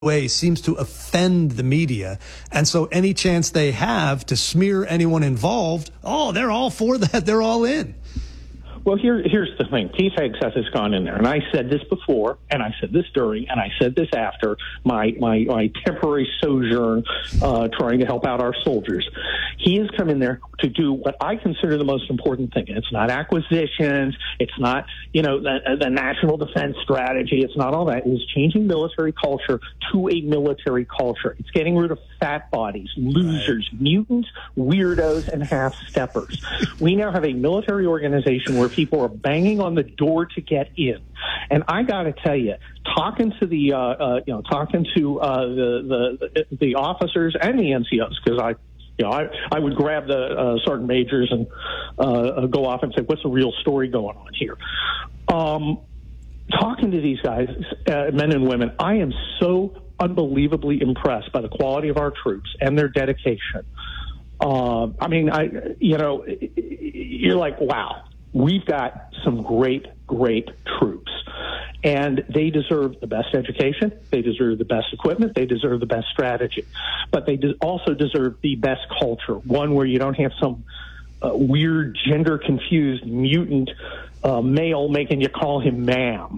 way seems to offend the media. And so any chance they have to smear anyone involved, oh, they're all for that. They're all in. Well, here's the thing. Pete Hegseth has gone in there, and I said this before, and I said this during, and I said this after my temporary sojourn trying to help out our soldiers. He has come in there to do what I consider the most important thing. It's not acquisitions. It's not, the national defense strategy. It's not all that. It's changing military culture to a military culture. It's getting rid of fat bodies, losers, mutants, weirdos, and half-steppers. We now have a military organization where people are banging on the door to get in. And I got to tell you, talking to the officers and the NCOs, because I would grab the sergeant majors and go off and say, what's the real story going on here? Talking to these guys, men and women, I am so unbelievably impressed by the quality of our troops and their dedication. You're like, wow, we've got some great troops. And they deserve the best education. They deserve the best equipment. They deserve the best strategy. But they also deserve the best culture, one where you don't have some weird gender-confused mutant male making you call him ma'am.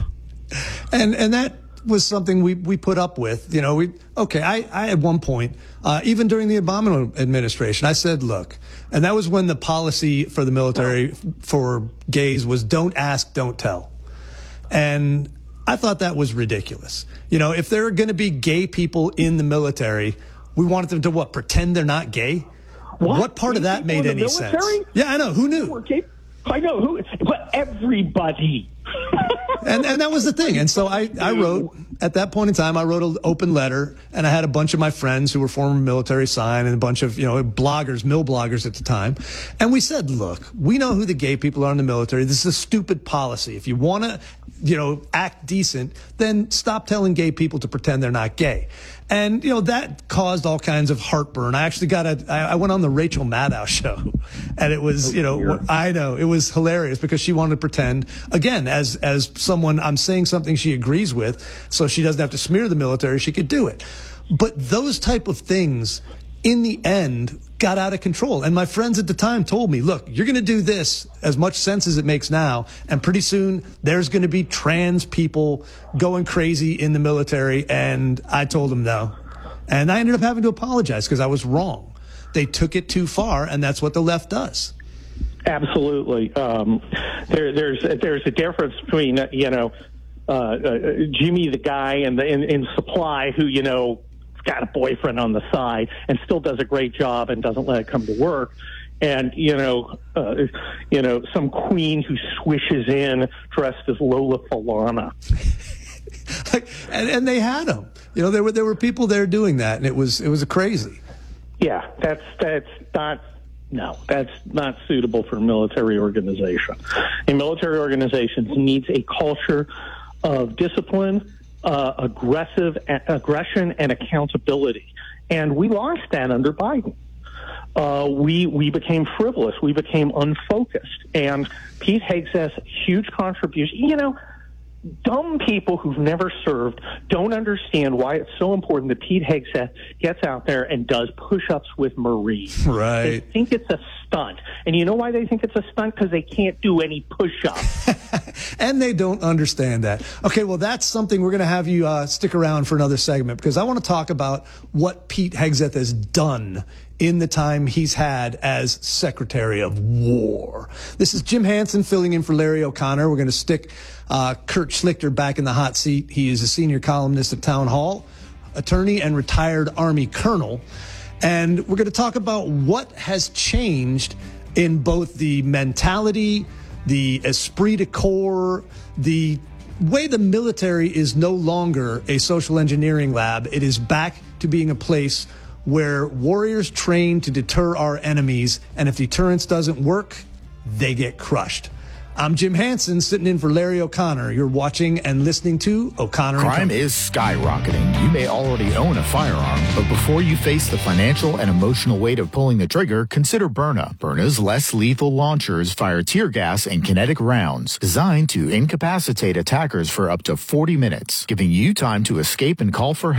And that was something we put up with. I at one point, even during the Obama administration, I said, look, and that was when the policy for the military for gays was don't ask, don't tell. And I thought that was ridiculous. If there are going to be gay people in the military, we wanted them to pretend they're not gay? What part of that made any sense? Yeah, I know. Who knew? I know who, but everybody. And that was the thing. And so I wrote, at that point in time, I wrote an open letter, and I had a bunch of my friends who were former military sign and a bunch of, bloggers, mill bloggers at the time. And we said, look, we know who the gay people are in the military. This is a stupid policy. If you want to, act decent, then stop telling gay people to pretend they're not gay. And, that caused all kinds of heartburn. I actually I went on the Rachel Maddow show, and it was, I know, it was hilarious because she wanted to pretend, again, as someone, I'm saying something she agrees with, so she doesn't have to smear the military, she could do it. But those type of things, in the end, got out of control. And my friends at the time told me, look, you're going to do this as much sense as it makes now, and pretty soon there's going to be trans people going crazy in the military. And I told them no. And I ended up having to apologize because I was wrong. They took it too far, and that's what the left does. Absolutely. There's a difference between, Jimmy the guy in supply who, got a boyfriend on the side and still does a great job and doesn't let it come to work. And, some queen who swishes in dressed as Lola Falana. and they had them. There were people there doing that, and it was crazy. Yeah, that's not suitable for a military organization. A military organization needs a culture of discipline, aggression, and accountability. And we lost that under Biden. We became frivolous. We became unfocused. And Pete Hegseth's huge contribution, dumb people who've never served don't understand why it's so important that Pete Hegseth gets out there and does push-ups with Marines. Right. They think it's a stunt. And you know why they think it's a stunt? Because they can't do any push-ups. And they don't understand that. Okay, well, that's something we're going to have you stick around for another segment, because I want to talk about what Pete Hegseth has done in the time he's had as Secretary of War. This is Jim Hansen filling in for Larry O'Connor. We're going to stick Kurt Schlichter back in the hot seat. He is a senior columnist at Town Hall, attorney and retired Army colonel. And we're going to talk about what has changed in both the mentality, the esprit de corps, the way the military is no longer a social engineering lab. It is back to being a place where warriors train to deter our enemies, and if deterrence doesn't work, they get crushed. I'm Jim Hansen, sitting in for Larry O'Connor. You're watching and listening to O'Connor & Crime Company. is skyrocketing. You may already own a firearm, but before you face the financial and emotional weight of pulling the trigger, consider Byrna. Byrna's less lethal launchers fire tear gas and kinetic rounds designed to incapacitate attackers for up to 40 minutes, giving you time to escape and call for help.